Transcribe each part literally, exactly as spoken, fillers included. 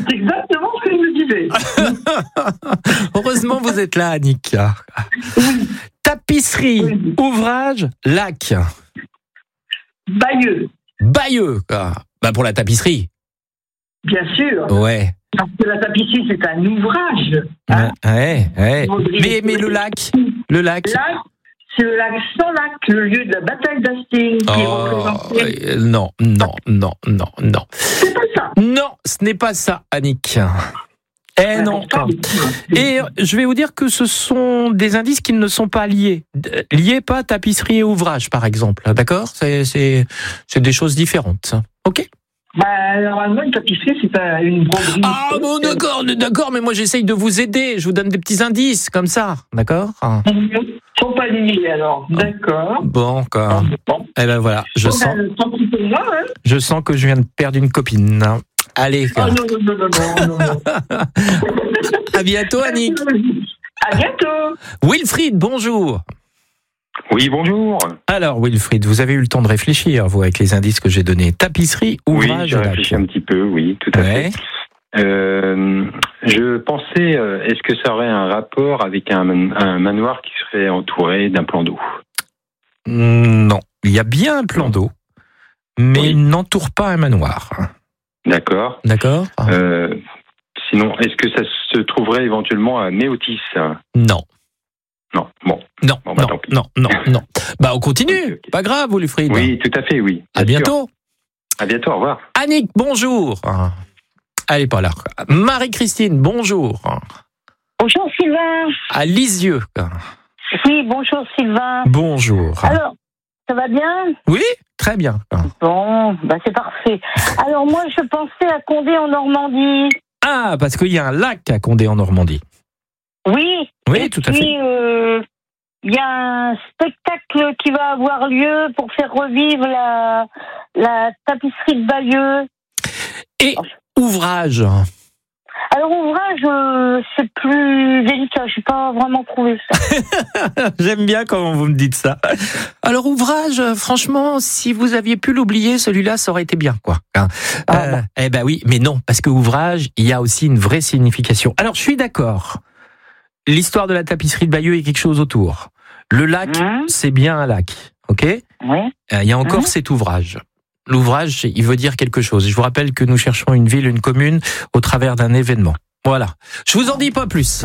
C'est exactement ce que je me disais. Heureusement, vous êtes là, Annick. Oui. Tapisserie, Oui. ouvrage, lac. Bayeux, Bayeux, quoi. Bah, pour la tapisserie. bien sûr. Ouais. Parce que la tapisserie, c'est un ouvrage. Hein. Ouais, ouais. Vaudrey- Mais, mais le lac, le lac. Lac, c'est le lac sans lac, le lieu de la bataille d'Hastings qui est Oh, représenté. euh, non, non, non, non, non. C'est pas ça. Non, ce n'est pas ça, Annick. Eh non. Et je vais vous dire que ce sont des indices qui ne sont pas liés. Liés pas tapisserie et ouvrage, par exemple. D'accord ? C'est, c'est, c'est des choses différentes. Ok ? Bah, normalement, une tapisserie, c'est pas une broderie. Ah bon, d'accord, d'accord, mais moi j'essaye de vous aider. Je vous donne des petits indices, comme ça. D'accord ? Ils sont pas liés, alors. D'accord. Bon, quoi. Bon. Eh ben voilà, je Bon, sens, ben, tant pis pour moi, hein. je sens que je viens de perdre une copine. Allez, Oh, non, non, non, non, non, non. à bientôt, Annick. À bientôt. Wilfried, bonjour. Oui, bonjour. Alors, Wilfried, vous avez eu le temps de réfléchir, vous, avec les indices que j'ai donnés. Tapisserie, Oui, ouvrage, j'ai lac. réfléchi un petit peu, oui, tout à Ouais. fait. Euh, je pensais, euh, est-ce que ça aurait un rapport avec un, man- un manoir qui serait entouré d'un plan d'eau? Mm, Non, il y a bien un plan d'eau, mais Oui. il n'entoure pas un manoir. D'accord. D'accord ? Euh, sinon, est-ce que ça se trouverait éventuellement à Méotis? Non. Non, bon. Non, Bon, bah, non, tant pis. non, non, non. Bah, on continue. Ok, ok. Pas grave, Wilfried. Oui, tout à fait, oui. À bien sûr. bientôt. À bientôt, au revoir. Annick, bonjour. Elle est pas là. Marie-Christine, bonjour. Bonjour Sylvain. À Lisieux. Oui, bonjour Sylvain. Bonjour. Alors, ça va bien? Oui, très bien. Bon, bah c'est parfait. Alors moi, je pensais à Condé en Normandie. Ah, parce qu'il y a un lac à Condé en Normandie. Oui. Oui, Et tout à puis, fait. euh, il y a un spectacle qui va avoir lieu pour faire revivre la, la tapisserie de Bayeux. Et ouvrage. Alors ouvrage, euh, c'est plus délicat. Je n'ai pas vraiment trouvé ça. J'aime bien comment vous me dites ça. Alors ouvrage, euh, franchement, si vous aviez pu l'oublier, celui-là, ça aurait été bien, quoi. Hein. Ah Euh, eh ben oui, mais non, parce que ouvrage, il y a aussi une vraie signification. Alors je suis d'accord. L'histoire de la tapisserie de Bayeux est quelque chose autour. Le lac, Mmh. c'est bien un lac, ok ? Oui. Euh, Il y a encore Mhm. cet ouvrage. L'ouvrage, il veut dire quelque chose. Je vous rappelle que nous cherchons une ville, une commune, au travers d'un événement. Voilà. Je vous en dis pas plus.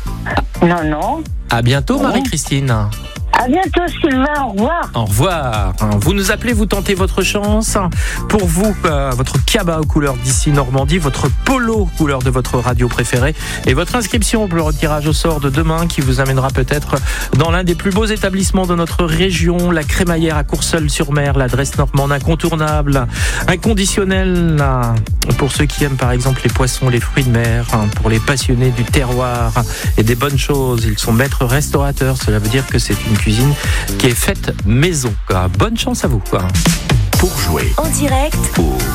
Non, non. À bientôt, Oh. Marie-Christine. À bientôt Sylvain. Au revoir. Au revoir. Vous nous appelez, vous tentez votre chance. Pour vous, euh, votre cabas aux couleurs d'ici Normandie, votre polo couleur de votre radio préférée et votre inscription pour le tirage au sort de demain qui vous amènera peut-être dans l'un des plus beaux établissements de notre région, la Crémaillère à Courseulles-sur-Mer, l'adresse normande incontournable, inconditionnelle pour ceux qui aiment par exemple les poissons, les fruits de mer, pour les passionnés du terroir et des bonnes choses. Ils sont maîtres restaurateurs, cela veut dire que c'est une cuisine qui est faite maison. Bonne chance à vous. Pour jouer En direct au